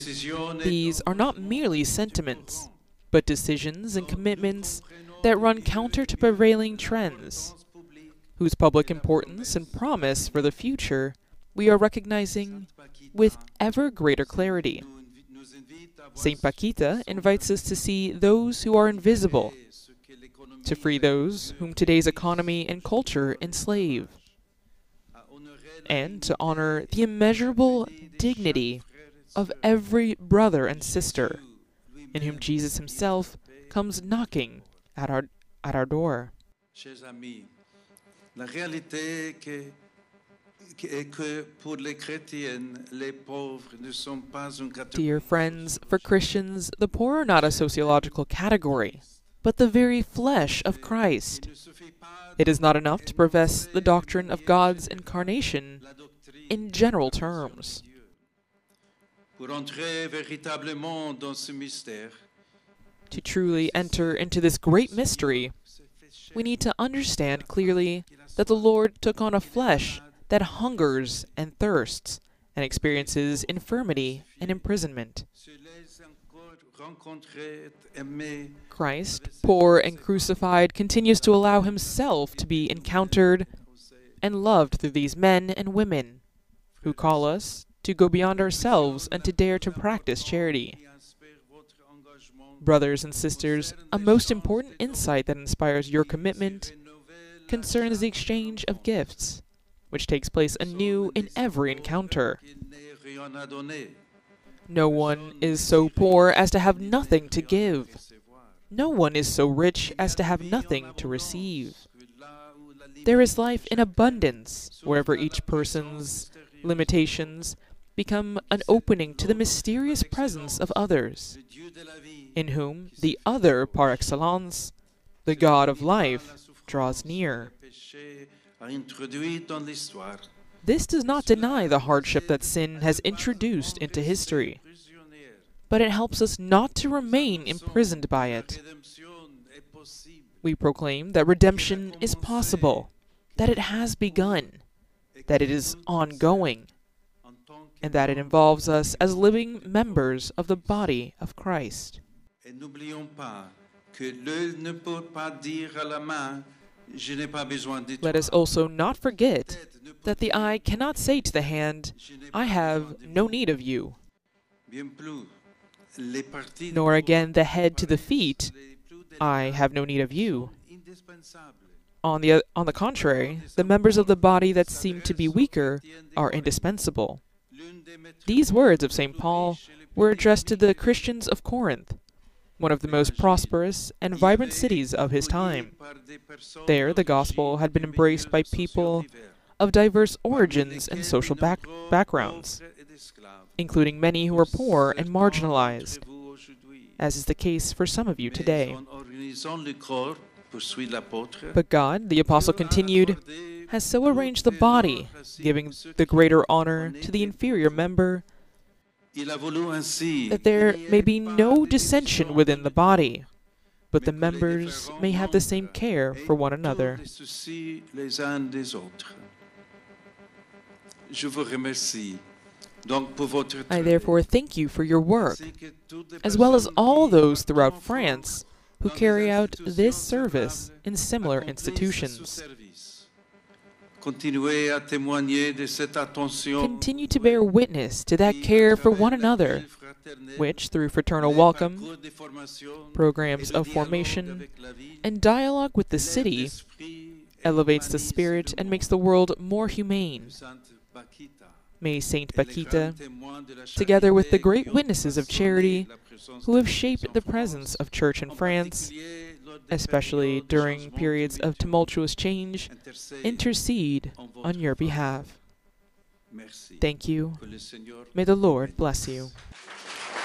These are not merely sentiments, but decisions and commitments that run counter to prevailing trends, whose public importance and promise for the future we are recognizing with ever greater clarity. Saint Paquita invites us to see those who are invisible, to free those whom today's economy and culture enslave, and to honor the immeasurable dignity of every brother and sister in whom Jesus himself comes knocking at our door. Dear friends, for Christians, the poor are not a sociological category, but the very flesh of Christ. It is not enough to profess the doctrine of God's incarnation in general terms. To truly enter into this great mystery, we need to understand clearly that the Lord took on a flesh that hungers and thirsts and experiences infirmity and imprisonment. Christ, poor and crucified, continues to allow himself to be encountered and loved through these men and women who call us to go beyond ourselves and to dare to practice charity. Brothers and sisters, a most important insight that inspires your commitment concerns the exchange of gifts, which takes place anew in every encounter. No one is so poor as to have nothing to give. No one is so rich as to have nothing to receive. There is life in abundance wherever each person's limitations become an opening to the mysterious presence of others, in whom the other par excellence, the God of life, draws near. This does not deny the hardship that sin has introduced into history, but it helps us not to remain imprisoned by it. We proclaim that redemption is possible, that it has begun, that it is ongoing, and that it involves us as living members of the body of Christ. Let us also not forget that the eye cannot say to the hand, "I have no need of you," nor again the head to the feet, "I have no need of you." On the contrary, the members of the body that seem to be weaker are indispensable. These words of St. Paul were addressed to the Christians of Corinth, one of the most prosperous and vibrant cities of his time. There, the gospel had been embraced by people of diverse origins and social backgrounds, including many who were poor and marginalized, as is the case for some of you today. But God, the apostle continued, has so arranged the body, giving the greater honor to the inferior member, that there may be no dissension within the body, but the members may have the same care for one another. I therefore thank you for your work, as well as all those throughout France who carry out this service in similar institutions. Continue to bear witness to that care for one another, which, through fraternal welcome, programs of formation, and dialogue with the city, elevates the spirit and makes the world more humane. May Saint Paquita, together with the great witnesses of charity who have shaped the presence of Church in France, especially during periods of tumultuous change, intercede on your behalf. Thank you. May the Lord bless you.